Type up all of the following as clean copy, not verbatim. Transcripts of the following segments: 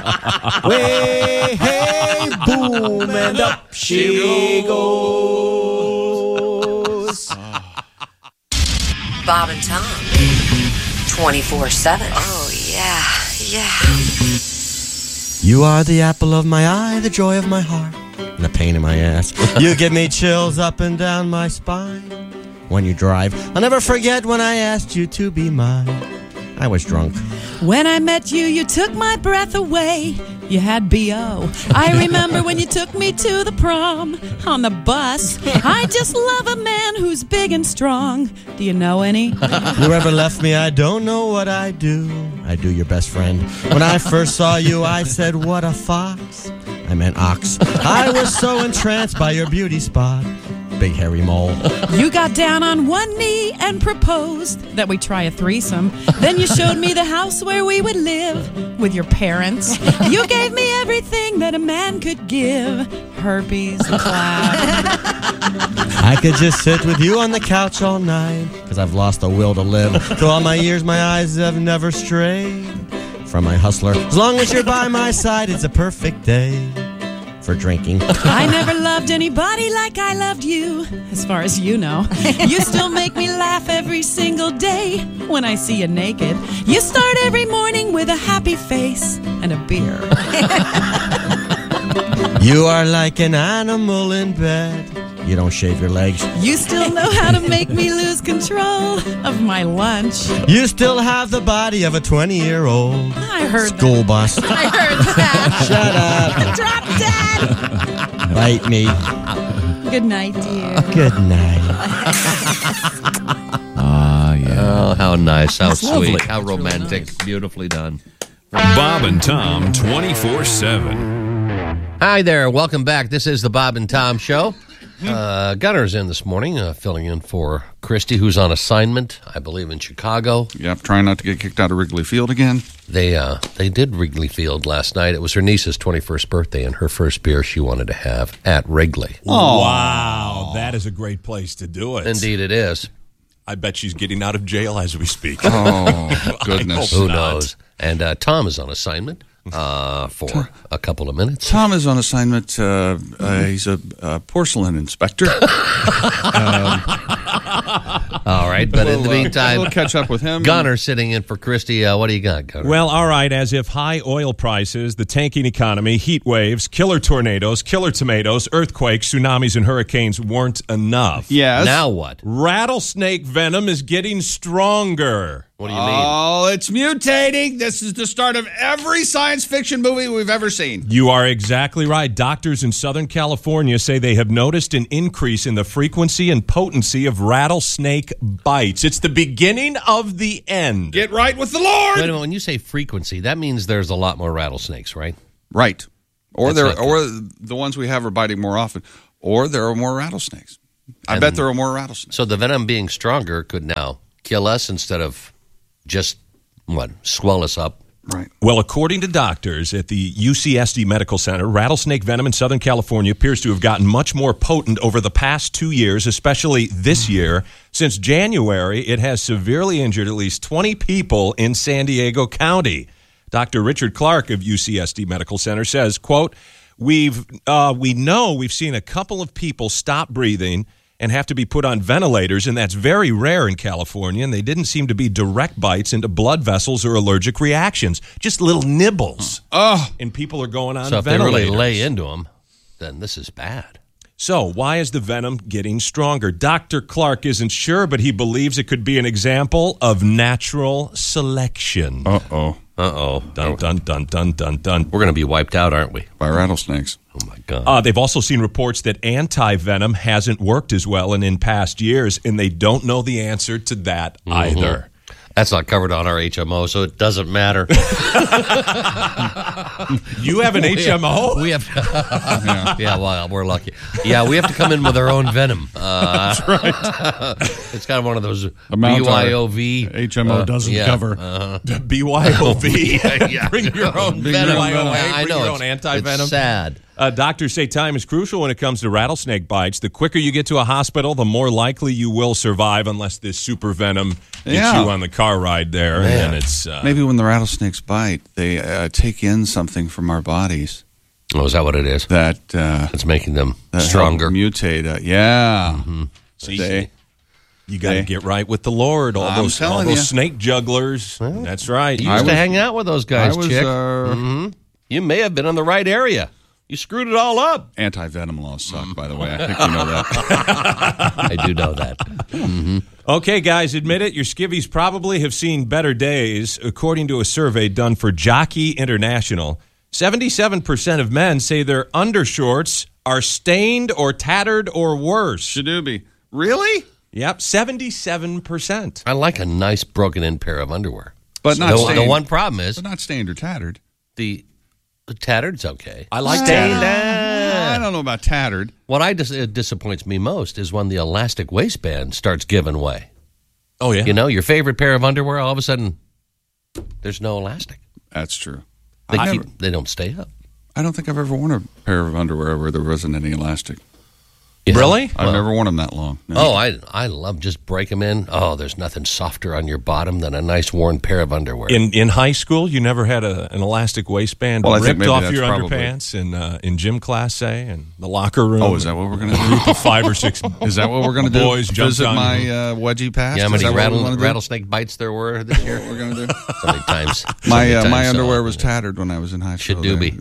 Way, hey, boom, and up she goes. Bob and Tom. 24/7. Oh, yeah. You are the apple of my eye, the joy of my heart, and the pain in my ass. You give me chills up and down my spine. When you drive, I'll never forget when I asked you to be mine. I was drunk. When I met you, you took my breath away. You had B.O. I remember when you took me to the prom on the bus. I just love a man who's big and strong. Do you know any? You ever left me, I don't know what I'd do. I do your best friend. When I first saw you, I said, what a fox. I meant ox. I was so entranced by your beauty spot. Big hairy mole. You got down on one knee and proposed that we try a threesome. Then you showed me the house where we would live with your parents. You gave me everything that a man could give. Herpes, clap. I could just sit with you on the couch all night, because I've lost the will to live. Through all my years, my eyes have never strayed from my hustler. As long as you're by my side, it's a perfect day for drinking. I never loved anybody like I loved you, as far as you know. You still make me laugh every single day when I see you naked. You start every morning with a happy face and a beer. You are like an animal in bed. You don't shave your legs. You still know how to make me lose control of my lunch. You still have the body of a 20-year-old I heard school bus. I heard that. Shut up. Drop dead. Bite me. Good night, dear. Good night. Oh, how nice, how That's sweet, lovely. how romantic, beautifully done. Bob and Tom 24/7. Hi there, welcome back. This is the Bob and Tom Show. Gunner's in this morning, filling in for Christy, who's on assignment, I believe, in Chicago. Yep, trying not to get kicked out of Wrigley Field again. They did Wrigley Field last night. It was her niece's 21st birthday, and her first beer she wanted to have at Wrigley. Wow, that is a great place to do it. Indeed it is. I bet she's getting out of jail as we speak. Oh, goodness. Who knows? And Tom is on assignment for a couple of minutes. Tom is on assignment. He's a porcelain inspector. All right, but in the meantime, we'll catch up with him. Gunner sitting in for Christy. What do you got, Gunner? Well, all right, as if high oil prices, the tanking economy, heat waves, killer tornadoes, killer tomatoes, earthquakes, tsunamis, and hurricanes weren't enough. Yes. Now what? Rattlesnake venom is getting stronger. What do you mean? Oh, it's mutating. This is the start of every science fiction movie we've ever seen. You are exactly right. Doctors in Southern California say they have noticed an increase in the frequency and potency of rattlesnake bites. It's the beginning of the end. Get right with the Lord. Wait a minute, when you say frequency, that means there's a lot more rattlesnakes, right? Right. Or That's the ones we have are biting more often. Or there are more rattlesnakes. I bet there are more rattlesnakes. So the venom being stronger could now kill us instead of just, swell us up. Right. Well, according to doctors at the UCSD Medical Center, rattlesnake venom in Southern California appears to have gotten much more potent over the past 2 years, especially this year. Since January, it has severely injured at least 20 people in San Diego County. Dr. Richard Clark of UCSD Medical Center says, quote, we know we've seen a couple of people stop breathing and have to be put on ventilators, and that's very rare in California, and they didn't seem to be direct bites into blood vessels or allergic reactions, just little nibbles. And people are going on So if ventilators. they really lay into them, then this is bad. So why is the venom getting stronger? Dr. Clark isn't sure, but he believes it could be an example of natural selection. Uh-oh. Dun, dun, dun, dun, dun, dun. We're going to be wiped out, aren't we? By rattlesnakes. Oh, my God. They've also seen reports that anti-venom hasn't worked as well in past years, and they don't know the answer to that either. That's not covered on our HMO, so it doesn't matter. You have an HMO? We have. Yeah, well, we're lucky. Yeah, we have to come in with our own venom. That's right. It's kind of one of those Amount our BYOV. HMO doesn't cover. BYOV. Yeah. Bring your own Bring venom. your own venom. BYOA. I Bring know. your own anti-venom. It's sad. Doctors say time is crucial when it comes to rattlesnake bites. The quicker you get to a hospital, the more likely you will survive, unless this super venom gets you on the car ride there. Man. And it's Maybe when the rattlesnakes bite, they take in something from our bodies Oh, is that what it is? that It's making them help stronger. mutate. you got to get right with the Lord. All I'm those telling you. snake jugglers. That's right. You used to hang out with those guys, I was Chick. You may have been in the right area. You screwed it all up. anti-venom laws suck, by the way. I think you know that. I do know that. Okay, guys, admit it. Your skivvies probably have seen better days. According to a survey done for Jockey International, 77% of men say their undershorts are stained or tattered or worse. Shadoobie. Really? Yep, 77%. I like a nice broken-in pair of underwear. But not the stained. one problem is But not stained or tattered. the tattered's okay. I like Stained. I don't know about tattered. What it disappoints me most is when the elastic waistband starts giving way. Oh, yeah. You know, your favorite pair of underwear, all of a sudden, there's no elastic. That's true. They don't stay up. I don't think I've ever worn a pair of underwear where there wasn't any elastic. You know? Really? I've never worn them that long. No. Oh, I love just break them in. Oh, there's nothing softer on your bottom than a nice worn pair of underwear. In high school, you never had an elastic waistband Well, I think ripped maybe off that's your probably- underpants in gym class, say, in the locker room. Oh, is that what we're going to do? Group of 5 or 6 Is that what we're going to do? boys jumped Visit on my you. wedgie past? Yeah, how Is many that what we wanna do? rattlesnake bites there were this year? We're going to do. So many times. My underwear was tattered when I was in high school. Shadoobie.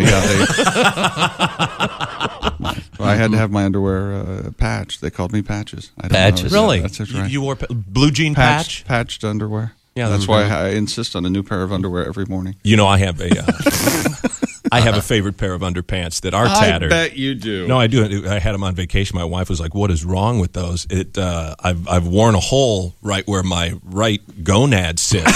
I had to have my underwear patched. They called me Patches. I don't know how Patches. it's- Really? That's right. You wore blue jean patch? Patched underwear. Yeah, that's that's why right. I insist on a new pair of underwear every morning. You know, I have a favorite pair of underpants that are tattered. I bet you do. No, I do. I had them on vacation. My wife was like, "What is wrong with those?" I've worn a hole right where my right gonad sits.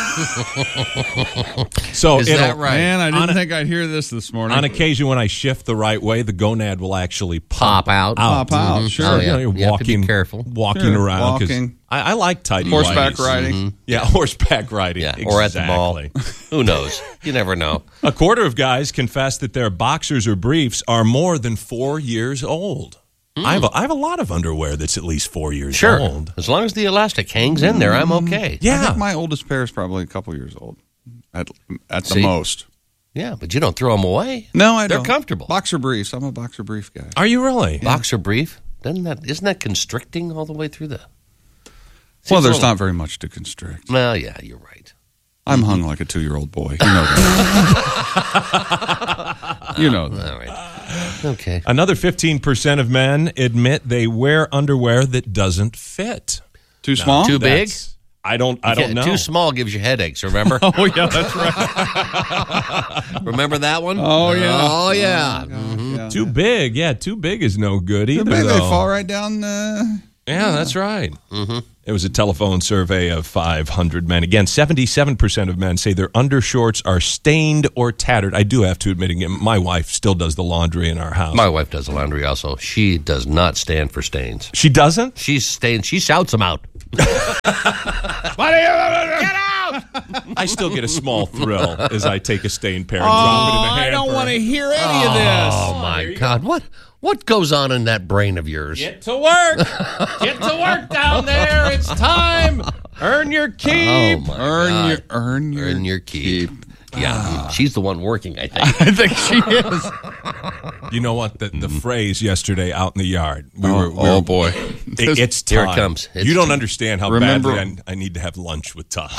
So Is that right? Man, I didn't think I'd hear this morning. On occasion, when I shift the right way, the gonad will actually Pop out. Pop out, sure. Oh, You know, yeah. you're You have to be walking, careful. walking Sure, around. 'Cause walking. I like tidy Horseback whities. riding. Yeah, horseback riding. Yeah, exactly. or at the mall. Who knows? You never know. A quarter of guys confess that their boxers or briefs are more than 4 years old. I have a lot of underwear that's at least 4 years Sure. old. As long as the elastic hangs in there, I'm okay. I Yeah. think my oldest pair is probably a couple years old, at the See? most. Yeah, but you don't throw them away. No, I They're don't. comfortable. Boxer briefs. I'm a boxer brief guy. Are you really? Boxer brief. Isn't that constricting all the way through the... Well, Seems there's a little- not very much to constrict. Well, yeah, you're right. I'm hung like a 2-year-old boy. You know that. You know that. All right. Okay. Another 15% of men admit they wear underwear that doesn't fit. Too small? Too big? I don't know. Too small gives you headaches, remember? Oh, yeah, that's right. Remember that one? Oh, yeah. Oh, yeah. Yeah. Too big. Yeah, too big is no good either, Maybe they though. fall right down. Yeah, that's right. Mm-hmm. It was a telephone survey of 500 men. Again, 77% of men say their undershorts are stained or tattered. I do have to admit, again, my wife still does the laundry in our house. My wife does the laundry also. She does not stand for stains. She doesn't? She's stained. She shouts them out. Get out! I still get a small thrill as I take a stained pair and drop it in the hamper. I don't want to hear any of this. Oh, my God. What goes on in that brain of yours? Get to work. Get to work down there. It's time. Earn your keep. Oh, my God. Earn your keep. Yeah, she's the one working, I think. I think she is. You know what? The phrase yesterday out in the yard. Oh, boy. It's Here time. it comes. It's You don't time. understand how Remember- badly I need to have lunch with Todd.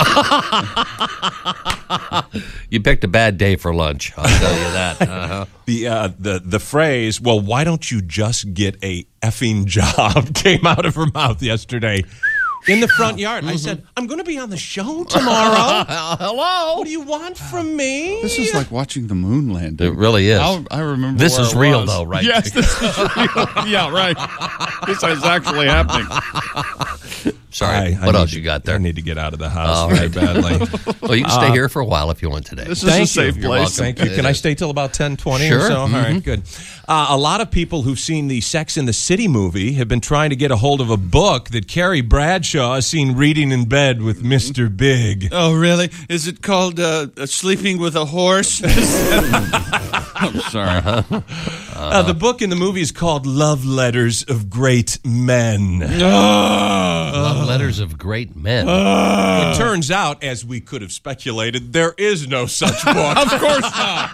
You picked a bad day for lunch, I'll tell you that. Uh-huh. The phrase, well, why don't you just get a effing job, came out of her mouth yesterday in the front yard. I said, I'm going to be on the show tomorrow. Hello? What do you want from me? This is like watching the moon landing. It really is. I remember This where is it real, was. though, right? Yes, this is real. Yeah, right. This is actually happening. Sorry. I What need else to- you got there? I need to get out of the house All very right. badly. Well, you can stay here for a while if you want today. This is a safe You're place. welcome. Thank you. Can I stay till about 10:20 Sure. or so? All right, good. A lot of people who've seen the Sex and the City movie have been trying to get a hold of a book that Carrie Bradshaw is seen reading in bed with Mr. Big. Oh, really? Is it called Sleeping with a Horse? I'm sorry. The book in the movie is called Love Letters of Great Men. Love Letters of Great Men. It turns out, as we could have speculated, there is no such book. Of course not.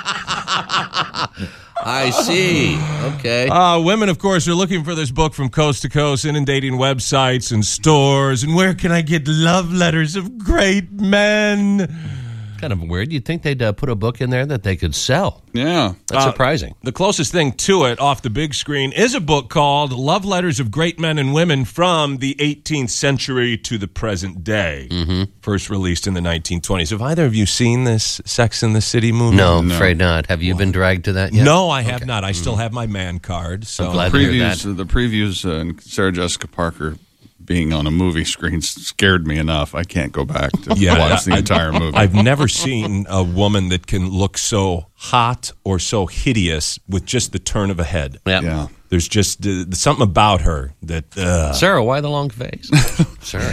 I see. Okay. Women, of course, are looking for this book from coast to coast, inundating websites and stores. And where can I get Love Letters of Great Men? Kind of weird. You'd think they'd put a book in there that they could sell. Yeah. That's surprising. The closest thing to it off the big screen is a book called Love Letters of Great Men and Women from the 18th century to the present day. First released in the 1920s. Have either of you seen this Sex and the City movie? No, I'm afraid not. Have you been dragged to that yet? No, I have not. I still have my man card. So I'm glad to hear that. The previews and Sarah Jessica Parker being on a movie screen scared me enough. I can't go back to watch the entire movie. I've never seen a woman that can look so hot or so hideous with just the turn of a head. Yeah. There's just something about her that... Sarah, why the long face? Sarah.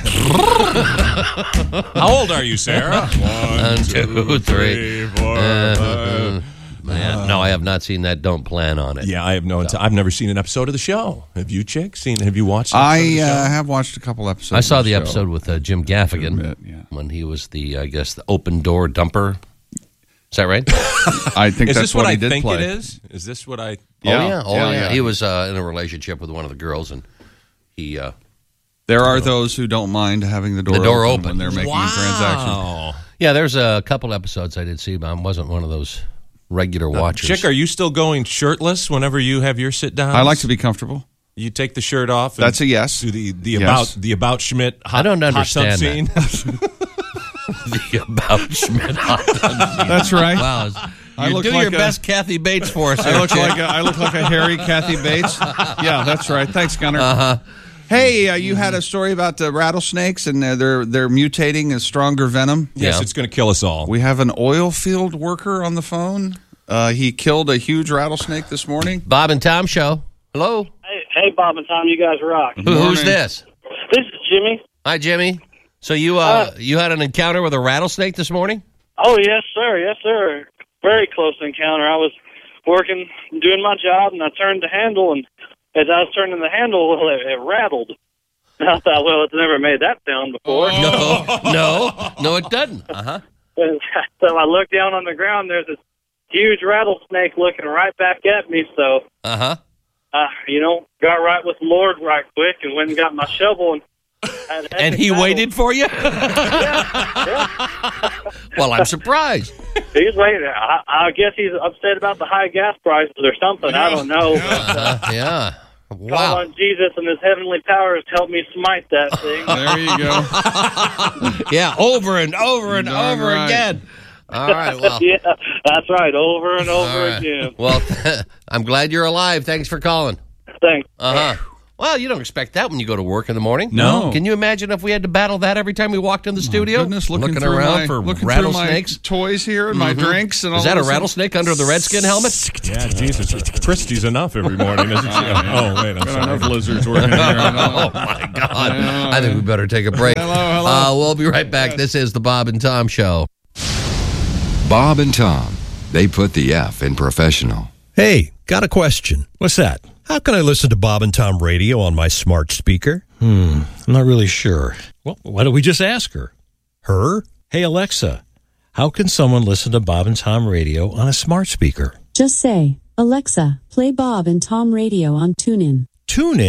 How old are you, Sarah? 1, 2, 3, 4, 5. Man, no, I have not seen that. Don't plan on it. Yeah, I have no. I've never seen an episode of the show. Have you, Chick? Have you watched? I have watched a couple episodes. I saw of the show. episode with Jim Gaffigan when he was the open door dumper. Is that right? I think is that's this what he I did think play. it is? Is this what I? Yeah. He was in a relationship with one of the girls, and he. There are those who don't mind having the door open when they're making transactions. Yeah, there's a couple episodes I did see, but I wasn't one of those regular watchers. Chick, are you still going shirtless whenever you have your sit downs? I like to be comfortable. You take the shirt off. And That's a yes. Do the Yes. about Schmidt. I don't understand hot tub scene. The About Schmidt hot tub scene. That's right. Wow. I You look do like your best Kathy Bates for us. I look like a hairy Kathy Bates. Yeah, that's right. Thanks, Gunnar. Hey, you had a story about the rattlesnakes and they're mutating a stronger venom. Yes, Yeah. it's going to kill us all. We have an oil field worker on the phone. He killed a huge rattlesnake this morning. Bob and Tom Show. Hello. Hey, Bob and Tom, you guys rock. Who's Morning. this? This is Jimmy. Hi, Jimmy. So you had an encounter with a rattlesnake this morning? Oh, yes, sir. Very close encounter. I was working, doing my job, and I turned the handle, and as I was turning the handle, well, it rattled. And I thought, well, it's never made that sound before. No, it doesn't. So I looked down on the ground. There's this huge rattlesnake looking right back at me. So, got right with the Lord right quick and went and got my shovel and had an And epic he battle. waited for you? Well, I'm surprised. He's waiting. I guess he's upset about the high gas prices or something. I don't know. Yeah. Call Wow. on Jesus and his heavenly powers to help me smite that thing. There you go. Yeah, over and over and Darn over right. again. All right, well. Yeah, that's right. Over and All over right. again. Well, I'm glad you're alive. Thanks for calling. Thanks. Well, you don't expect that when you go to work in the morning. No. Can you imagine if we had to battle that every time we walked in the studio? Goodness, looking through around for looking rattlesnakes? through my toys here and my drinks and all Is that a this. rattlesnake under the Redskin helmet? Yeah, Jesus. Christie's enough every morning, isn't she? Oh, wait, I'm Got enough sorry. lizards working here. Oh, my God. I think we better take a break. Hello. We'll be right back. This is the Bob and Tom Show. Bob and Tom, they put the F in professional. Hey, got a question. What's that? How can I listen to Bob and Tom radio on my smart speaker? I'm not really sure. Well, why don't we just ask her? Her? Hey, Alexa, how can someone listen to Bob and Tom radio on a smart speaker? Just say, Alexa, play Bob and Tom radio on TuneIn. Tune in.